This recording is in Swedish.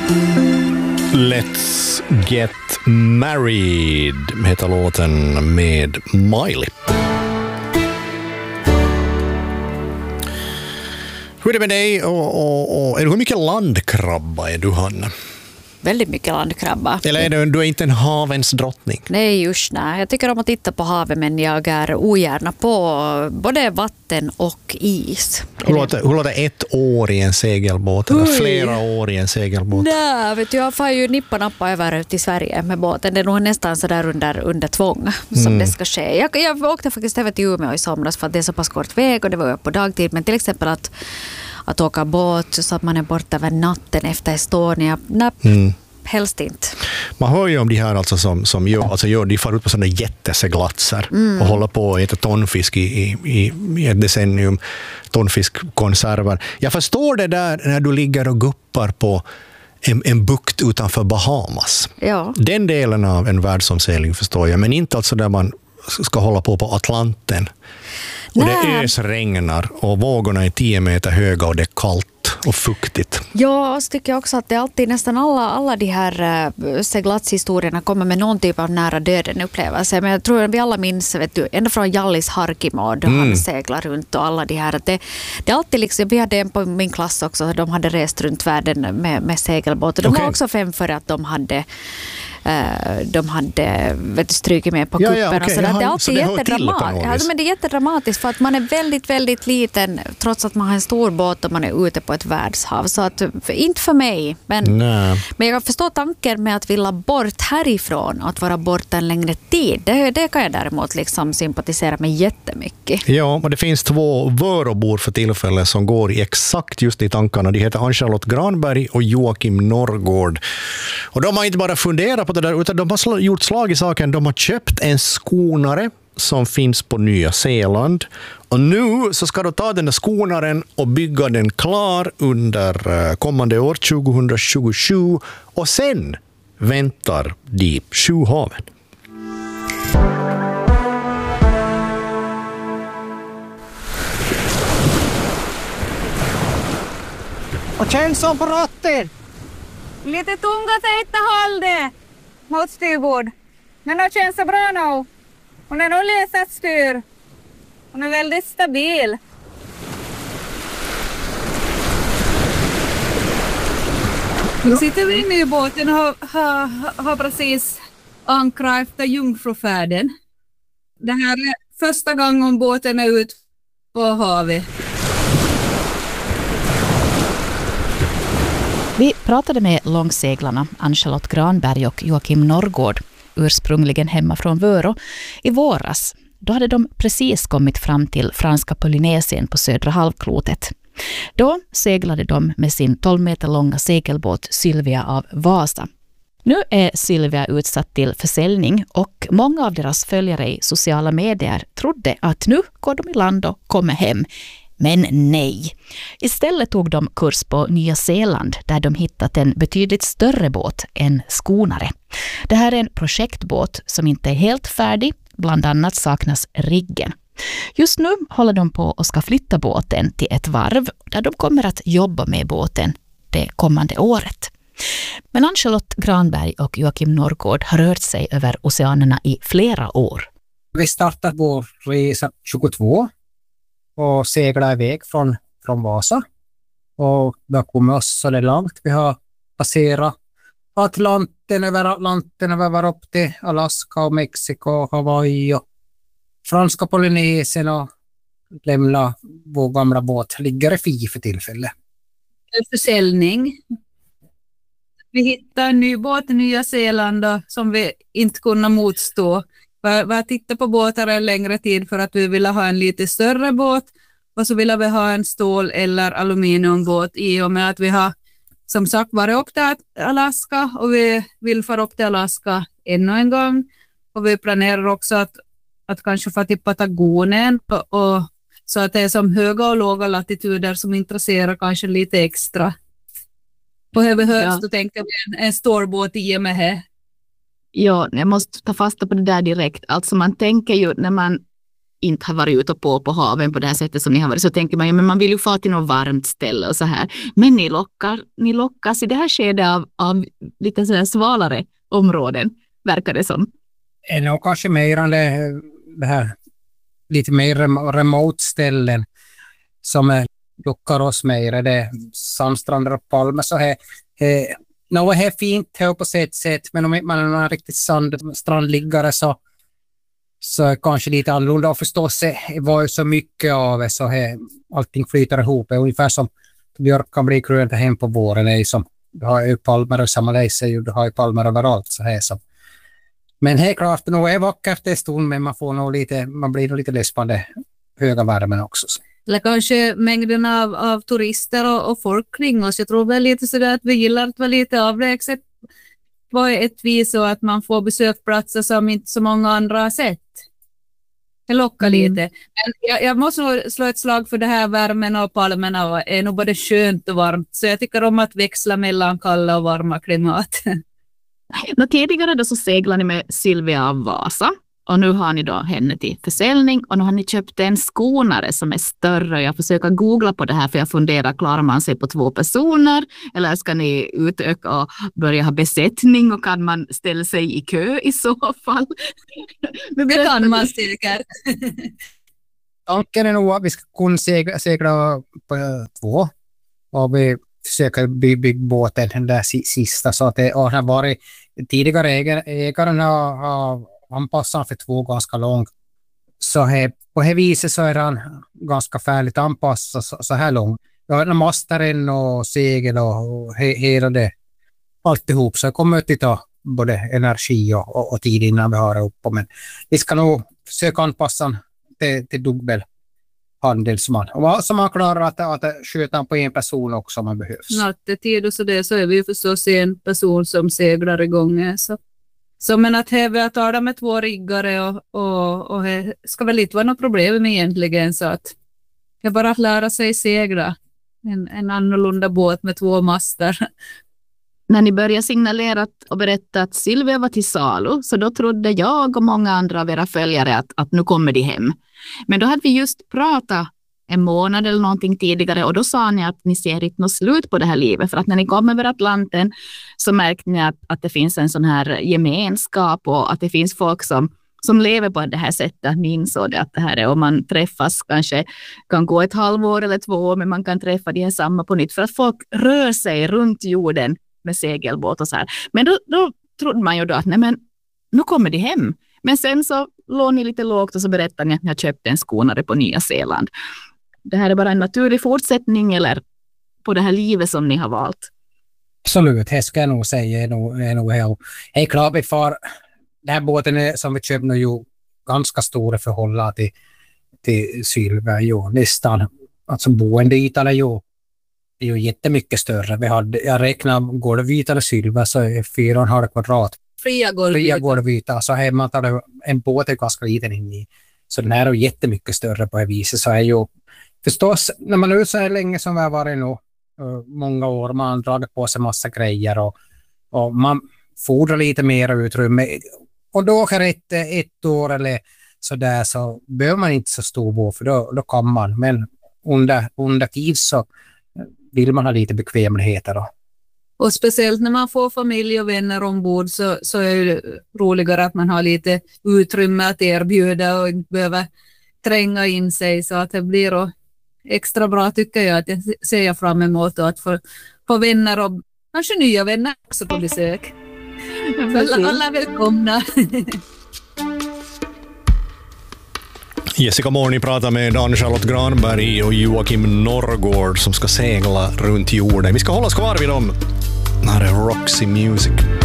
Let's Get Married heter låten med Miley. Hur är det med dig och hur mycket landkrabba är du, Hanna? Väldigt mycket landkrabba. Eller är du är inte en havens drottning? Nej, just nej. Jag tycker om att titta på havet, men jag är ogärna på både vatten och is. Hur låter ett år i en segelbåt eller flera år i en segelbåt? Nej, vet du, jag får ju nippa-nappa över till Sverige med båten. Det är nog nästan så där under tvång som det ska ske. Jag åkte faktiskt över till Umeå i somras för att det är så pass kort väg och det var på dagtid. Men till exempel att åka båt så att man är borta över natten efter Estonia. Helst inte. Man hör ju om de här alltså som gör, de far ut på sådana jätteseglatser och håller på att äta tonfisk i ett decennium, tonfiskkonserver. Jag förstår det där när du ligger och guppar på en bukt utanför Bahamas. Ja. Den delen av en världsomsegling förstår jag, men inte alltså där man ska hålla på Atlanten. Och det ösregnar och vågorna är 10 meter höga och det är kallt och fuktigt. Ja, så tycker jag också att det alltid nästan alla de här seglatshistorierna kommer med någon typ av nära döden upplevelse. Men jag tror att vi alla minns, vet du, ända från Jallis Harkimo då han seglar runt och alla de här. Att det är alltid liksom, vi hade en på min klass också, de hade rest runt världen med segelbåt. De var också 5 för att de hade strykit med på kuppen. Och så där. Det är alltid jättedramatiskt. Alltså, men det är jättedramatiskt för att man är väldigt, väldigt liten trots att man har en stor båt och man är ute på ett världshav. Så att, inte för mig. Men jag förstår tanken med att vilja bort härifrån och att vara borta en längre tid. Det kan jag däremot liksom sympatisera med jättemycket. Ja, och det finns 2 vörobor för tillfället som går i exakt just i tankarna. De heter Ann-Charlotte Granberg och Joakim Norrgård. Och de har inte bara funderat på det där, utan de har gjort slag i saken. De har köpt en skonare som finns på Nya Zeeland. Och nu så ska de ta den där skonaren och bygga den klar under kommande år, 2027. Och sen väntar de 7 haven. Och känn som på ratten! Lite tunga sätta håll det mot styrbord. Men det känns så bra nu. Hon är nog läsat styr. Hon är väldigt stabil. Nu sitter vi inne i båten och har precis ankrat efter jungfrufärden. Det här är första gången båten är ut på havet. Vi pratade med långseglarna Ann-Charlotte Granberg och Joakim Norrgård, ursprungligen hemma från Vörå, i våras. Då hade de precis kommit fram till franska Polynesien på södra halvklotet. Då seglade de med sin 12 meter långa segelbåt Sylvia av Vasa. Nu är Sylvia utsatt till försäljning och många av deras följare i sociala medier trodde att nu går de i land och kommer hem. Men nej. Istället tog de kurs på Nya Zeeland där de hittat en betydligt större båt, en skonare. Det här är en projektbåt som inte är helt färdig, bland annat saknas riggen. Just nu håller de på och ska flytta båten till ett varv där de kommer att jobba med båten det kommande året. Men Ann-Charlotte Granberg och Joakim Norrgård har rört sig över oceanerna i flera år. Vi startade vår resa 22 och seglade iväg från Vasa. Och vi har kommit oss så långt. Vi har passerat Atlanten över upp till Alaska och Mexiko och Hawaii och franska Polynesien och lämna vår gamla båt ligger i Fi för tillfället. Försäljning. Vi hittade en ny båt i Nya Zeeland som vi inte kunde motstå. Vi har tittat på båtar en längre tid för att vi ville ha en lite större båt och så ville vi ha en stål- eller aluminiumbåt i och med att vi har som sagt varit upp till Alaska och vi vill fara upp till Alaska ännu en gång och vi planerar också att kanske få till Patagonien och så att det är som höga och låga latituder som intresserar kanske lite extra. Och här behövs då tänker vi en stor båt i och med här. Ja, jag måste ta fasta på det där direkt. Alltså man tänker ju när man inte har varit ute på haven på det här sättet som ni har varit, så tänker man ju, men man vill ju få till något varmt ställe och så här. Men ni lockas i det här skedet av lite så här svalare områden, verkar det som. är nog kanske mer än det här lite mer remote ställen som lockar oss mer. Det är sandstränder och palmer så här. Något är fint här på sätt, men om man är en riktigt strandliggare så är kanske lite annorlunda. Och förstås det var ju så mycket av det så här, allting flyter ihop. Ungefär som björk kan bli grönt hem på våren. Är som, du har ju palmer och samma läser ju, du har ju palmer överallt så här som. Men helt klart, det är vackert en stund, men man blir nog lite less på den höga värmen också. Eller kanske mängden av turister och folk kring oss. Jag tror väl lite sådär att vi gillar att vara lite avlägset på ett vis och att man får besökplatser som inte så många andra har sett. Det lockar lite. Men jag måste nog slå ett slag för det här värmen och palmerna och är nog både skönt och varmt. Så jag tycker om att växla mellan kalla och varma klimat. Tidigare då så seglade ni med Silvia av Vasa och nu har ni då henne till försäljning och nu har ni köpt en skonare som är större. Jag försöker googla på det här för jag funderar, klarar man sig på 2 personer eller ska ni utöka och börja ha besättning och kan man ställa sig i kö i så fall? Det kan man säkert. Tanken är nog att vi ska kunna segla på 2 och vi försöker bygga båten den där sista så att det har varit tidigare ägaren har anpassat för 2 ganska långt. Så här, på det viset så är han ganska färdigt anpassad så här långt. Jag har mastaren och segel och hela det alltihop så jag kommer att ta både energi och tid innan vi har det uppe. Men vi ska nog försöka anpassa till dubbel handelsman. Och så man klarar att sköta på en person också om man behövs. Nattetid och så är vi ju förstås en person som seglar igång. Så men att vi tar med 2 riggare och det ska väl inte vara något problem med egentligen så att jag bara att lära sig segla en annorlunda båt med 2 master. När ni började signalera och berätta att Silvia var till salu så då trodde jag och många andra av era följare att nu kommer de hem. Men då hade vi just pratat en månad eller någonting tidigare och då sa ni att ni ser inte något slut på det här livet för att när ni kom över Atlanten så märkte ni att det finns en sån här gemenskap och att det finns folk som lever på det här sättet. Ni insåg det att det här är om man träffas kanske kan gå ett halvår eller 2 men man kan träffa de samma på nytt för att folk rör sig runt jorden med segelbåt och så här. Men då trodde man ju då att nej men nu kommer de hem. Men sen så låg ni lite lågt och så berättade ni att ni har köpt en skonare på Nya Zeeland. Det här är bara en naturlig fortsättning eller på det här livet som ni har valt? Absolut, det ska jag nog säga är nog här. Hej klart vi får den här båten som vi köpte nu ju ganska stora förhållande till Sylvia ju nästan alltså boendeytan är ju jättemycket större. Jag räknar golvytan och Sylvia så är 4,5 kvadrat. Fria golvyta så här man tar en båt är ganska liten in i. Så den här är jättemycket större på det viset så är ju förstås när man är så här länge som vi har varit nu många år man har dragit på sig massa grejer och man fordrar lite mer utrymme och då är ett år eller så där så behöver man inte så stor båt för då kan man men under tid så vill man ha lite bekvämligheter då. Och speciellt när man får familj och vänner ombord så är det roligare att man har lite utrymme att erbjuda och inte behöver tränga in sig så att det blir extra bra tycker jag att jag ser fram emot att få vänner och kanske nya vänner också på besök. Alla är välkomna. Jessica Morni pratar med Ann-Charlotte Granberg och Joakim Norrgård som ska segla runt jorden. Vi ska hålla oss kvar vid dem. Här är Roxy Music.